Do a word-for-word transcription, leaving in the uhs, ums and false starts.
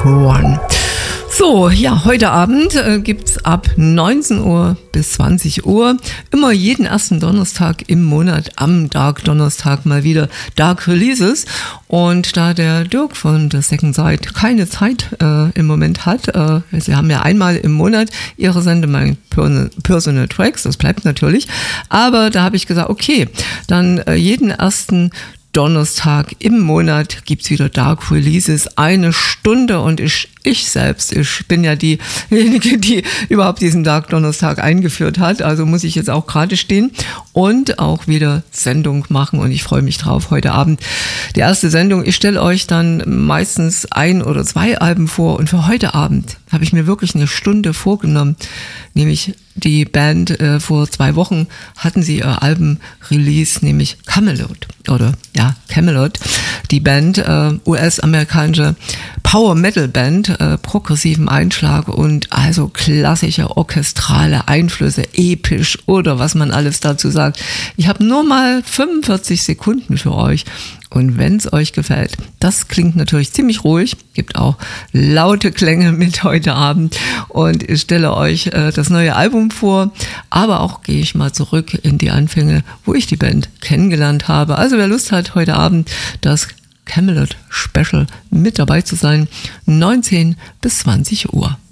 One. So, ja, heute Abend äh, gibt's ab neunzehn Uhr bis zwanzig Uhr immer jeden ersten Donnerstag im Monat am Dark Donnerstag mal wieder Dark Releases. Und da der Dirk von The Second Side keine Zeit äh, im Moment hat, äh, sie haben ja einmal im Monat ihre Sendung Personal Tracks, das bleibt natürlich, aber da habe ich gesagt, okay, dann äh, jeden ersten Donnerstag im Monat gibt's wieder Dark Releases, eine Stunde, und ich, ich selbst, ich bin ja diejenige, die überhaupt diesen Dark Donnerstag eingeführt hat, also muss ich jetzt auch gerade stehen und auch wieder Sendung machen, und ich freue mich drauf heute Abend. Die erste Sendung, ich stelle euch dann meistens ein oder zwei Alben vor, und für heute Abend habe ich mir wirklich eine Stunde vorgenommen, nämlich die Band, äh, vor zwei Wochen hatten sie ihr Alben-Release, nämlich Kamelot, oder ja, Kamelot, die Band, äh, U S-amerikanische Power-Metal-Band, äh, progressiven Einschlag und also klassische orchestrale Einflüsse, episch oder was man alles dazu sagt. Ich habe nur mal fünfundvierzig Sekunden für euch. Und wenn es euch gefällt, das klingt natürlich ziemlich ruhig, gibt auch laute Klänge mit heute Abend, und ich stelle euch äh, das neue Album vor, aber auch gehe ich mal zurück in die Anfänge, wo ich die Band kennengelernt habe. Also wer Lust hat, heute Abend das Kamelot Special mit dabei zu sein, neunzehn bis zwanzig Uhr.